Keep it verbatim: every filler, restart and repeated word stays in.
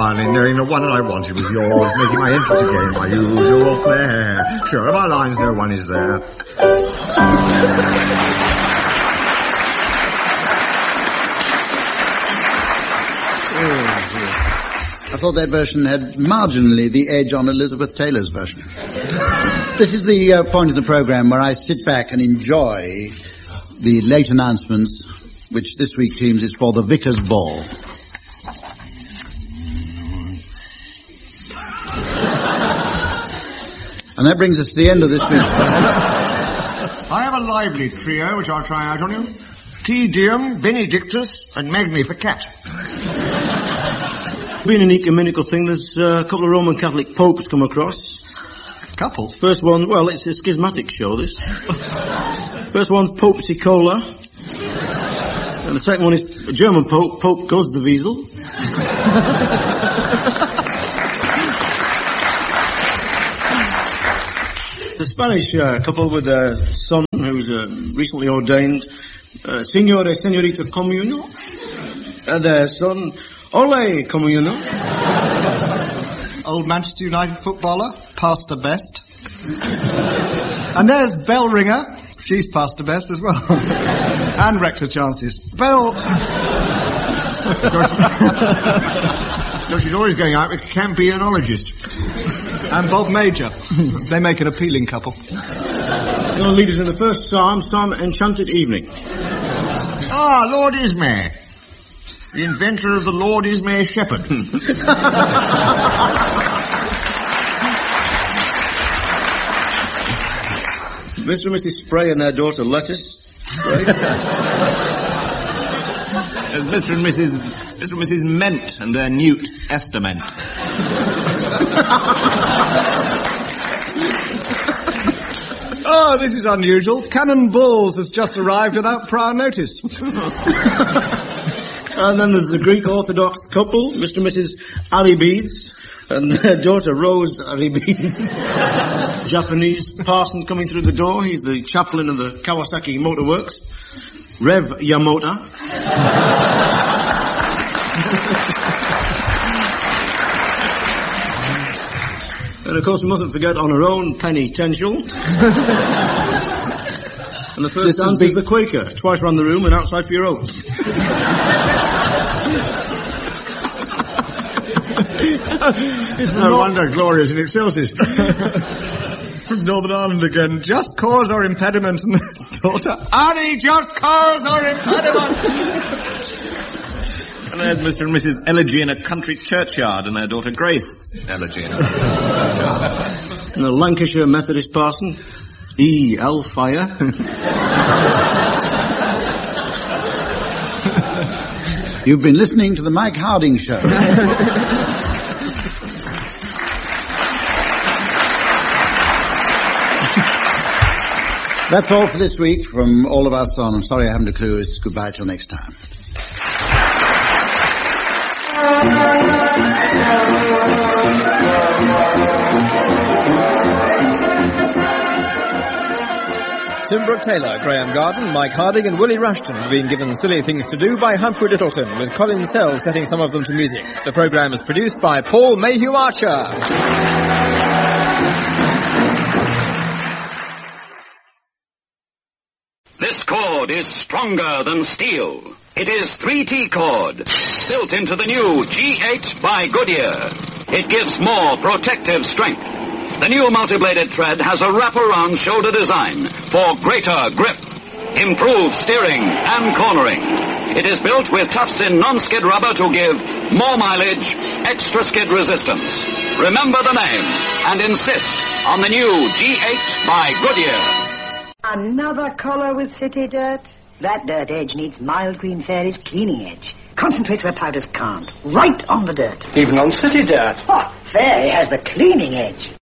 finally knowing the one that I wanted was yours, making my entrance again my usual flair. Sure of my lines, no one is there. I thought that version had marginally the edge on Elizabeth Taylor's version. This is the uh, point of the programme where I sit back and enjoy the late announcements, which this week teams is for the Vicar's Ball. And that brings us to the end of this week's program. I have a lively trio which I'll try out on you. Te Deum, Benedictus, and Magnificat. Being an ecumenical thing, there's uh, a couple of Roman Catholic popes come across. Couple? First one, well, it's a schismatic show, this. First one's Pope Sicola. And the second one is a German Pope, Pope Gosdewiesel. The Spanish uh, couple with a son who's uh, recently ordained, uh, Signore Senorita Comuno. And their son, Ole Comuno. Old Manchester United footballer, Pastor Best. And there's Bell Ringer. She's Pastor Best as well. And Rector Chances. Bell... So she's always going out with campionologist. And Bob Major. They make an appealing couple. Going to lead us in the first psalm, Psalm Enchanted Evening. Ah, Lord Ismay. The inventor of the Lord Ismay Shepherd. Mister and Missus Spray and their daughter Lettuce. Spray. There's Mister and Missus Mister and Missus Ment and their newt Estament. Oh, this is unusual. Cannon Balls has just arrived without prior notice. And then there's the Greek Orthodox couple, Mister and Missus Aribides, and their daughter Rose Aribides. Japanese parson coming through the door. He's the chaplain of the Kawasaki Motor Works. Rev Yamota. And of course we mustn't forget on our own penitential. And the first This dance is is the Quaker, twice round the room and outside for your oats. It's no wonder glorious in excelsis. From Northern Ireland again. Just cause or impediment. And daughter, Annie, just cause or impediment. And there's Mister and Missus Elegy in a country churchyard and their daughter Grace Elegy in a country churchyard. And the Lancashire Methodist parson, E. L. Fire. You've been listening to the Mike Harding Show. That's all for this week from all of us on I'm Sorry I Haven't a Clue. It's goodbye till next time. Tim Brooke Taylor, Graham Garden, Mike Harding and Willie Rushton have been given Silly Things to Do by Humphrey Littleton, with Colin Sells setting some of them to music. The programme is produced by Paul Mayhew Archer. This cord is stronger than steel. It is three T cord, built into the new G eight by Goodyear. It gives more protective strength. The new multi-bladed thread has a wraparound shoulder design for greater grip, improved steering and cornering. It is built with tufts in non-skid rubber to give more mileage, extra skid resistance. Remember the name and insist on the new G eight by Goodyear. Another collar with city dirt? That dirt edge needs Mild Green Fairy's cleaning edge. Concentrates where powders can't. Right on the dirt. Even on city dirt. Oh, Fairy has the cleaning edge.